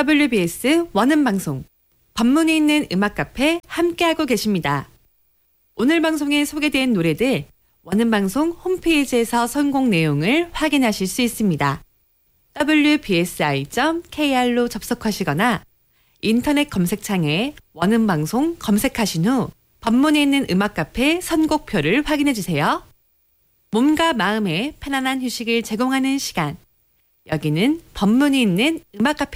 WBS 원음방송 법문이 있는 음악카페 함께하고 계십니다. 오늘 방송에 소개된 노래들 원음방송 홈페이지에서 선곡 내용을 확인하실 수 있습니다. wbsi.kr로 접속하시거나 인터넷 검색창에 원음방송 검색하신 후 법문이 있는 음악카페 선곡표를 확인해주세요. 몸과 마음에 편안한 휴식을 제공하는 시간. 여기는 법문이 있는 음악카페